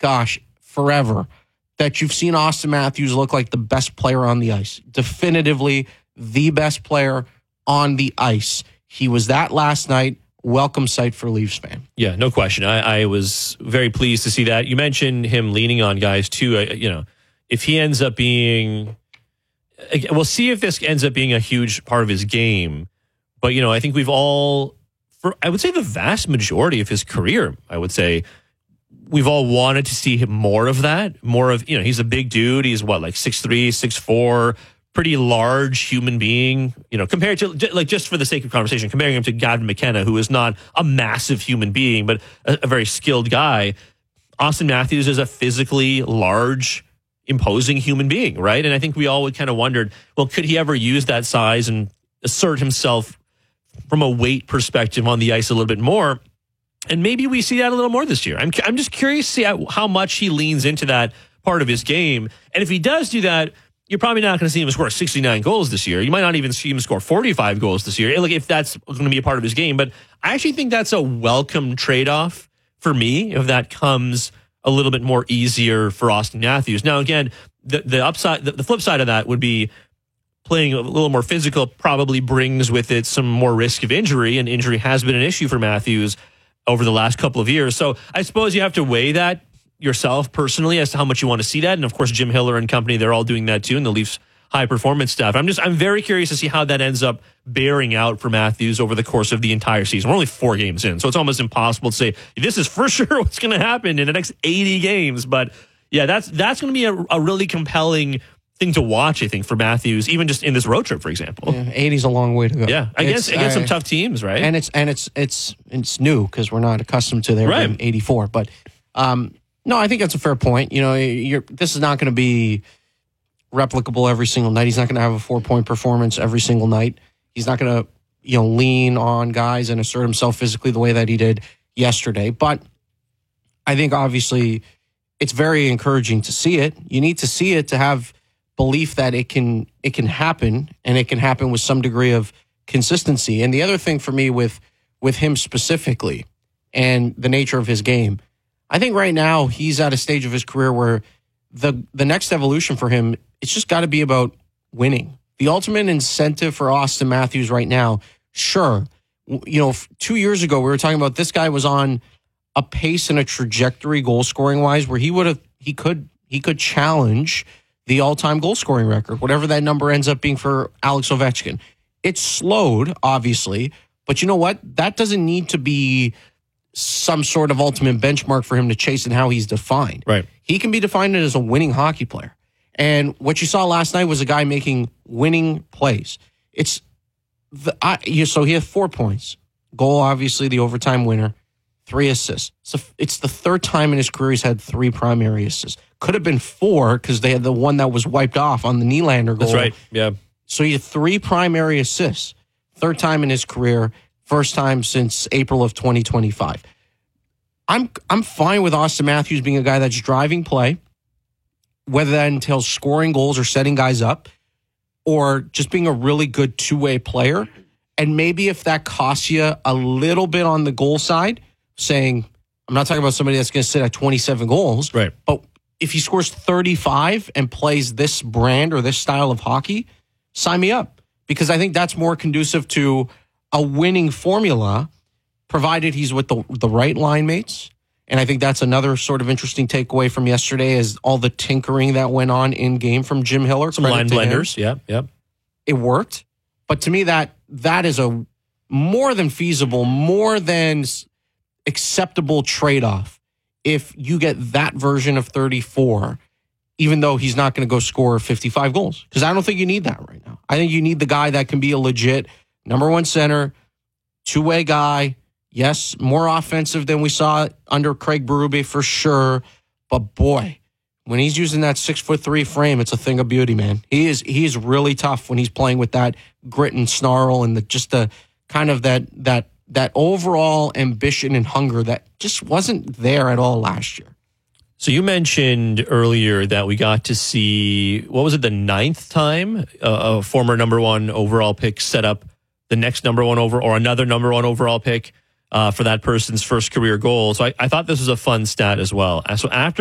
gosh, forever, that you've seen Auston Matthews look like the best player on the ice. Definitively the best player on the ice. He was that last night. Welcome sight for Leafs fan. Yeah, no question. I was very pleased to see that. You mentioned him leaning on guys too. If he ends up being, we'll see if this ends up being a huge part of his game. But, I think we've all, I would say the vast majority of his career, I would say, we've all wanted to see him more of that. More of, he's a big dude. He's what, like 6'3", 6'4", pretty large human being, compared to, like, just for the sake of conversation, comparing him to Gavin McKenna, who is not a massive human being, but a very skilled guy. Auston Matthews is a physically large, imposing human being, right? And I think we all would kind of wondered, well, could he ever use that size and assert himself from a weight perspective on the ice a little bit more? And maybe we see that a little more this year. I'm just curious to see how much he leans into that part of his game. And if he does do that, you're probably not going to see him score 69 goals this year. You might not even see him score 45 goals this year, like if that's going to be a part of his game. But I actually think that's a welcome trade-off for me if that comes a little bit more easier for Auston Matthews. Now, again, the upside, the flip side of that would be playing a little more physical probably brings with it some more risk of injury, and injury has been an issue for Matthews over the last couple of years. So I suppose you have to weigh that yourself personally as to how much you want to see that. And of course, Jim Hiller and company, they're all doing that too, and the Leafs high performance staff. I'm very curious to see how that ends up bearing out for Matthews over the course of the entire season. We're only 4 games in, so it's almost impossible to say this is for sure what's going to happen in the next 80 games. But yeah, that's going to be a really compelling thing to watch, I think, for Matthews, even just in this road trip, for example. Yeah, 80's a long way to go. Yeah, against some tough teams, right? And it's new because we're not accustomed to their 84. But no, I think that's a fair point. This is not going to be replicable every single night. He's not going to have a 4-point performance every single night. He's not going to lean on guys and assert himself physically the way that he did yesterday. But I think obviously it's very encouraging to see it. You need to see it to have belief that it can happen, and it can happen with some degree of consistency. And the other thing for me with him specifically and the nature of his game, I think right now he's at a stage of his career where the next evolution for him, it's just got to be about winning. The ultimate incentive for Auston Matthews right now, sure, 2 years ago we were talking about this guy was on a pace and a trajectory goal scoring wise where he could challenge the all-time goal scoring record, whatever that number ends up being for Alex Ovechkin. It's slowed, obviously, but you know what? That doesn't need to be some sort of ultimate benchmark for him to chase and how he's defined. Right. He can be defined as a winning hockey player. And what you saw last night was a guy making winning plays. So he had 4 points. Goal, obviously, the overtime winner. 3 assists. So it's the third time in his career he's had 3 primary assists. Could have been 4 because they had the one that was wiped off on the Nylander goal. That's right, yeah. So he had 3 primary assists. Third time in his career. First time since April of 2025. I'm fine with Auston Matthews being a guy that's driving play, whether that entails scoring goals or setting guys up, or just being a really good two-way player. And maybe if that costs you a little bit on the goal side, saying, I'm not talking about somebody that's going to sit at 27 goals, right? But if he scores 35 and plays this brand or this style of hockey, sign me up. Because I think that's more conducive to a winning formula, provided he's with the right line mates. And I think that's another sort of interesting takeaway from yesterday is all the tinkering that went on in game from Jim Hiller. Some line blenders, yeah. It worked. But to me, that is a more than feasible, more than acceptable trade-off if you get that version of 34, even though he's not going to go score 55 goals. Because I don't think you need that right now. I think you need the guy that can be a legit number 1 center, two-way guy. Yes, more offensive than we saw under Craig Berube for sure. But boy, when he's using that 6'3" frame, it's a thing of beauty, man. He is really tough when he's playing with that grit and snarl and the kind of that overall ambition and hunger that just wasn't there at all last year. So you mentioned earlier that we got to see, what was it, the 9th time a former number 1 overall pick set up the next number 1 or another number 1 overall pick for that person's first career goal. So I thought this was a fun stat as well. So after